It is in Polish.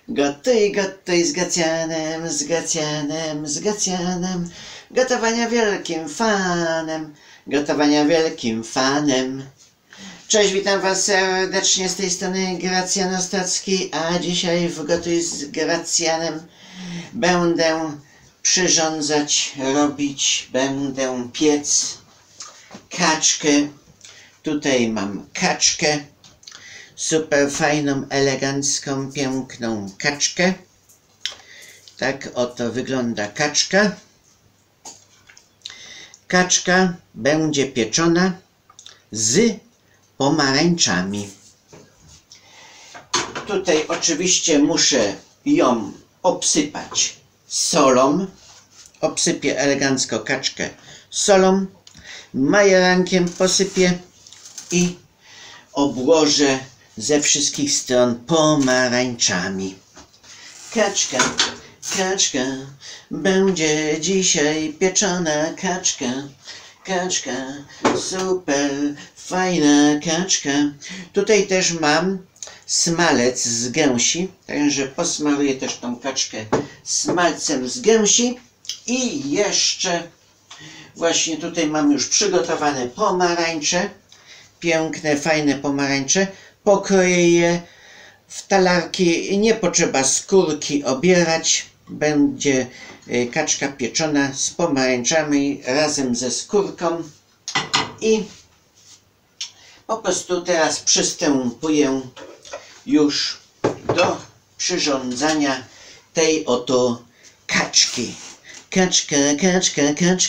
Gotuj, gotuj z Gracjanem, z Gracjanem, z Gracjanem. Gotowania wielkim fanem, gotowania wielkim fanem. Cześć, witam Was serdecznie, z tej strony Gracjan Ostocki, a dzisiaj w Gotuj z Gracjanem będę przyrządzać, robić, będę piec kaczkę. Tutaj mam kaczkę, super fajną, elegancką, piękną kaczkę. Tak oto wygląda kaczka. Kaczka będzie pieczona z pomarańczami. Tutaj oczywiście muszę ją obsypać solą. Obsypię elegancko kaczkę solą, majerankiem posypię i obłożę ze wszystkich stron pomarańczami. Kaczka będzie dzisiaj pieczona, kaczka, super fajna kaczka. Tutaj też mam smalec z gęsi, także posmaruję też tą kaczkę smalcem z gęsi. I jeszcze właśnie tutaj mam już przygotowane pomarańcze, piękne, fajne pomarańcze. Pokroję je w talarki, nie potrzeba skórki obierać. Będzie kaczka pieczona z pomarańczami razem ze skórką. I po prostu teraz przystępuję już do przyrządzania tej oto kaczki. Kaczka